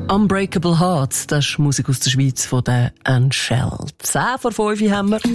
Unbreakable Hearts, das ist Musik aus der Schweiz von der Anshel. 10 vor 5 haben wir.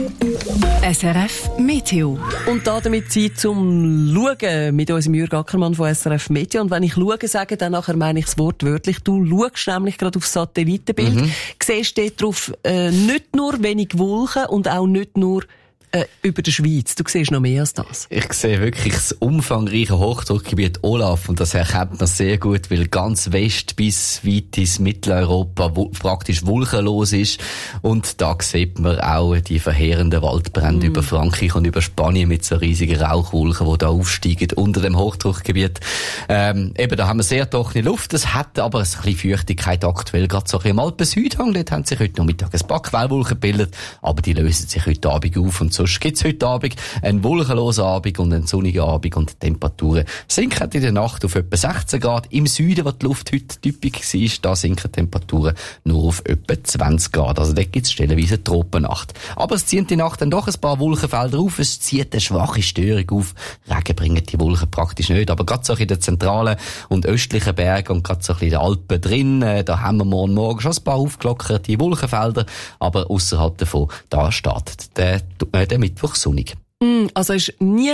SRF Meteo. Und damit Zeit zum Schauen mit unserem Jürg Ackermann von SRF Meteo. Und wenn ich schauen sage, dann nachher meine ich es wortwörtlich. Du schaust nämlich gerade aufs Satellitenbild. Siehst dort drauf nicht nur wenig Wolken und auch nicht nur über der Schweiz. Du siehst noch mehr als das. Ich sehe wirklich das umfangreiche Hochdruckgebiet Olaf und das erkennt man sehr gut, weil ganz West bis weit ins Mitteleuropa praktisch wolkenlos ist und da sieht man auch die verheerenden Waldbrände über Frankreich und über Spanien mit so riesigen Rauchwolken, die da aufsteigen unter dem Hochdruckgebiet. Eben, da haben wir sehr trockene Luft, es hat aber ein bisschen Feuchtigkeit aktuell, gerade so ein bisschen im Alpen-Südhang, dort haben sich heute Nachmittag ein paar Quellwolken gebildet, aber die lösen sich heute Abend auf und sonst gibt's heute Abend einen wolkenlosen Abend und einen sonnigen Abend und die Temperaturen sinken in der Nacht auf etwa 16 Grad. Im Süden, wo die Luft heute typisch war, da sinken die Temperaturen nur auf etwa 20 Grad. Also dort gibt's stellenweise eine Tropennacht. Aber es zieht die Nacht dann doch ein paar Wolkenfelder auf. Es zieht eine schwache Störung auf. Regen bringen die Wolken praktisch nicht. Aber gerade so in den zentralen und östlichen Bergen und gerade so in den Alpen drin, da haben wir morgen schon ein paar aufgelockerte Wolkenfelder. Aber außerhalb davon, da startet der Mittwoch sonnig. Also ist nie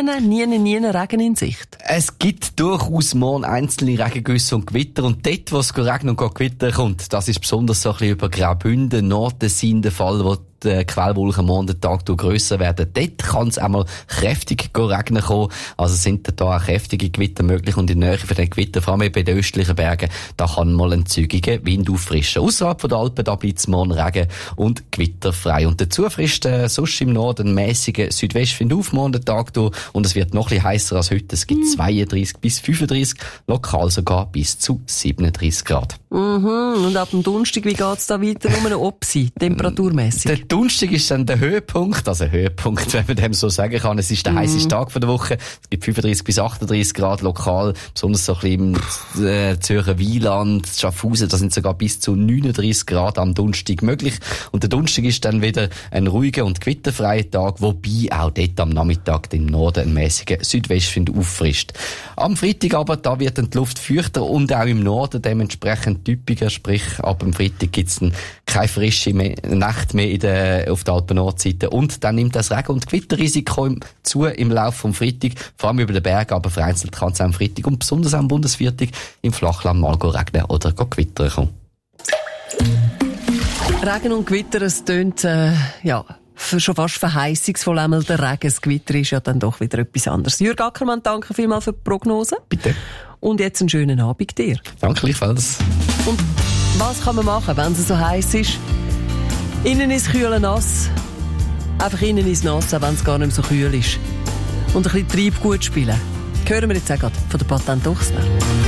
Regen in Sicht? Es gibt durchaus morgen einzelne Regengüsse und Gewitter und dort, wo es regnen und Gewitter kommt, das ist besonders so ein bisschen über Graubünden, Nordtessin der Fall, wo die Quellwolken morgen den Tag grösser werden. Dort kann es einmal kräftig regnen kommen. Also sind da auch kräftige Gewitter möglich und in der Nähe von den Gewittern, vor allem bei den östlichen Bergen, da kann mal ein zügiger Wind auffrischen. Außerhalb von den Alpen, da bleibt es morgen Regen und gewitterfrei. Und dazu frischt sonst im Norden ein mäßiger Südwestwind auf morgen den Tag durch und es wird noch ein bisschen heißer als heute. Es gibt 32 bis 35, lokal sogar bis zu 37 Grad. Und ab dem Donnerstag, wie geht's da weiter? Nur noch Opsi, temperaturmässig? Der Donnerstag ist dann der Höhepunkt, also Höhepunkt, wenn man dem so sagen kann. Es ist der heisseste Tag der Woche. Es gibt 35 bis 38 Grad lokal, besonders so ein bisschen im Zürcher Wieland, Schaffhausen, da sind sogar bis zu 39 Grad am Donnerstag möglich. Und der Donnerstag ist dann wieder ein ruhiger und gewitterfreier Tag, wobei auch dort am Nachmittag im Norden ein mäßiger Südwestwind auffrischt. Am Freitag aber, da wird dann die Luft feuchter und auch im Norden dementsprechend typischer, sprich ab dem Freitag gibt's dann keine frische Nacht mehr auf der Alpen-Nordseite und dann nimmt das Regen- und Gewitterrisiko zu im Laufe vom Freitag, vor allem über den Bergen, aber vereinzelt kann es am Freitag und besonders am Bundesviertag im Flachland mal regnen oder gewittern kommen. Regen und Gewitter, es tönt, schon fast verheißungsvoll, einmal der Regen. Das Gewitter ist ja dann doch wieder etwas anderes. Jürg Ackermann, danke vielmals für die Prognose. Bitte. Und jetzt einen schönen Abend dir. Danke gleichfalls. Und was kann man machen, wenn es so heiß ist? Innen ist kühl nass. Einfach innen ist nass, auch wenn es gar nicht mehr so kühl ist. Und ein bisschen Treibgut spielen. Hören wir jetzt auch gerade von der Patente Ochsner.